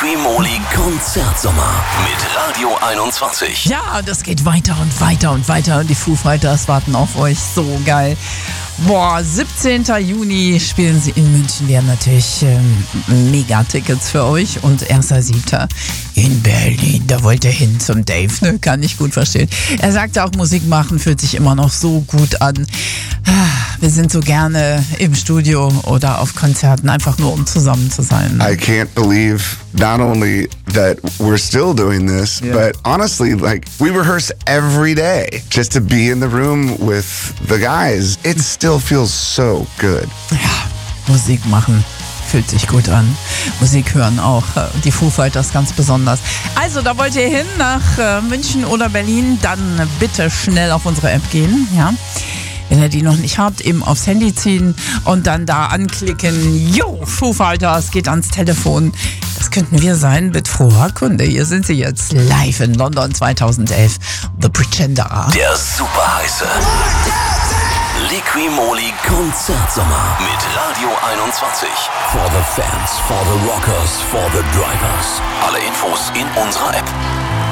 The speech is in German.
Liqui-Moly Konzertsommer mit Radio 21. Ja, das geht weiter und weiter und weiter. Und die Foo Fighters warten auf euch. So geil. Boah, 17. Juni spielen sie in München. Wir haben natürlich Mega-Tickets für euch. Und 1.7. in Berlin. Da wollt ihr hin zum Dave, ne? Kann ich gut verstehen. Er sagte auch, Musik machen fühlt sich immer noch so gut an. Wir sind so gerne im Studio oder auf Konzerten, einfach nur um zusammen zu sein. I can't believe not only that we're still doing this, but honestly, like, we rehearse every day just to be in the room with the guys. It still feels so good. Ja, Musik machen fühlt sich gut an. Musik hören auch. Die Foo Fighters ganz besonders. Also, da wollt ihr hin nach München oder Berlin, dann bitte schnell auf unsere App gehen, ja. Wenn ihr die noch nicht habt, eben aufs Handy ziehen und dann da anklicken. Jo, Foo Fighters, geht ans Telefon. Das könnten wir sein mit froher Kunde. Hier sind sie jetzt live in London 2011. The Pretender. Der super heiße Liqui-Moly Konzertsommer mit Radio 21. For the fans, for the rockers, for the drivers. Alle Infos in unserer App.